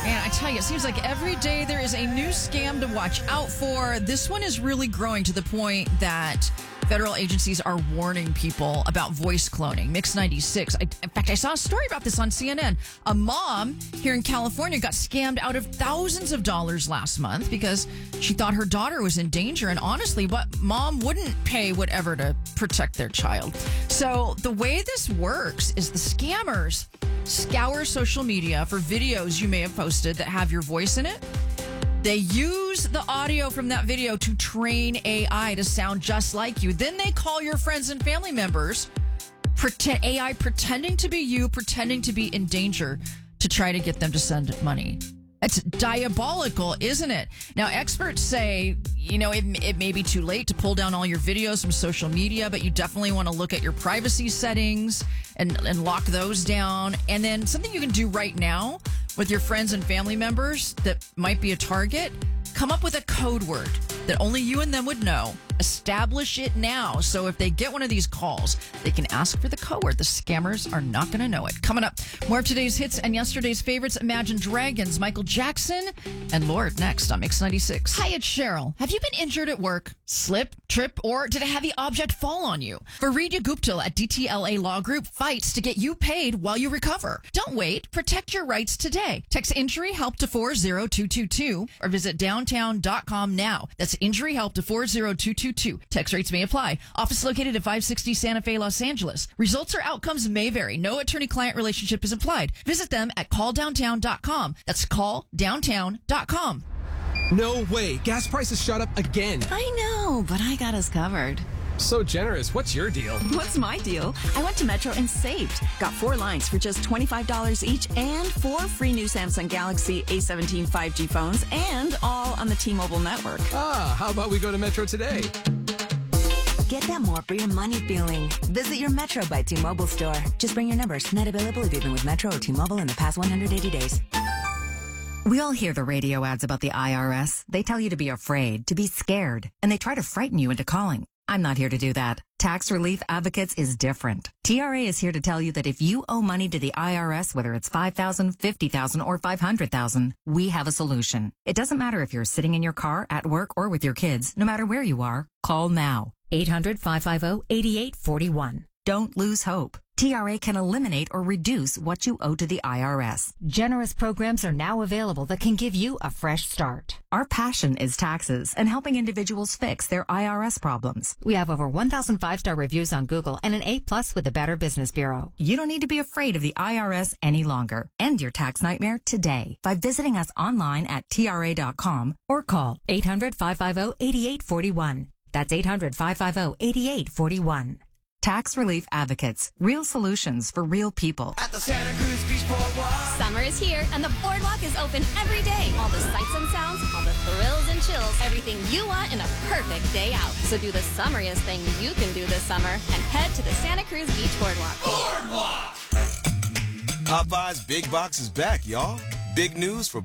And I tell you, it seems like every day there is a new scam to watch out for. This one is really growing to the point that federal agencies are warning people about voice cloning. Mix 96. In fact, I saw a story about this on CNN. A mom here in California got scammed out of thousands of dollars last month because she thought her daughter was in danger. And honestly, what mom wouldn't pay whatever to protect their child? So the way this works is the scammers scour social media for videos you may have posted that have your voice in it. They use the audio from that video to train AI to sound just like you. Then they call your friends and family members, AI pretending to be you, pretending to be in danger to try to get them to send money. That's diabolical, isn't it? Now, experts say, it may be too late to pull down all your videos from social media, but you definitely want to look at your privacy settings and lock those down. And then something you can do right now with your friends and family members that might be a target, come up with a code word that only you and them would know. Establish it now. So if they get one of these calls, they can ask for the code word. The scammers are not going to know it. Coming up, more of today's hits and yesterday's favorites. Imagine Dragons, Michael Jackson, and Lord next on Mix 96. Hi, it's Cheryl. Have you been injured at work? Slip, trip, or did a heavy object fall on you? Fareedia Guptal at DTLA Law Group fights to get you paid while you recover. Don't wait. Protect your rights today. Text Injury Help to 40222 or visit downtown.com now. That's Injury Help to 40222. Text rates may apply. Office located at 560 Santa Fe, Los Angeles. Results or outcomes may vary. No attorney-client relationship is implied. Visit them at calldowntown.com. That's calldowntown.com. No way. Gas prices shot up again. I know, but I got us covered. So generous. What's your deal? What's my deal? I went to Metro and saved. Got 4 lines for just $25 each and 4 free new Samsung Galaxy A17 5G phones and all on the T-Mobile network. How about we go to Metro today? Get that more for your money feeling. Visit your Metro by T-Mobile store. Just bring your numbers. Net available if you've been with Metro or T-Mobile in the past 180 days. We all hear the radio ads about the IRS. They tell you to be afraid, to be scared, and they try to frighten you into calling. I'm not here to do that. Tax Relief Advocates is different. TRA is here to tell you that if you owe money to the IRS, whether it's $5,000, $50,000, or $500,000, we have a solution. It doesn't matter if you're sitting in your car, at work, or with your kids. No matter where you are, call now. 800-550-8841. Don't lose hope. TRA can eliminate or reduce what you owe to the IRS. Generous programs are now available that can give you a fresh start. Our passion is taxes and helping individuals fix their IRS problems. We have over 1,000 5-star reviews on Google and an A+ with the Better Business Bureau. You don't need to be afraid of the IRS any longer. End your tax nightmare today by visiting us online at TRA.com or call 800-550-8841. That's 800-550-8841. Tax Relief Advocates. Real solutions for real people. At the Santa Cruz Beach Boardwalk. Summer is here, and the boardwalk is open every day. All the sights and sounds, all the thrills and chills, everything you want in a perfect day out. So do the summeriest thing you can do this summer and head to the Santa Cruz Beach Boardwalk. Boardwalk! Popeye's Big Box is back, y'all. Big news for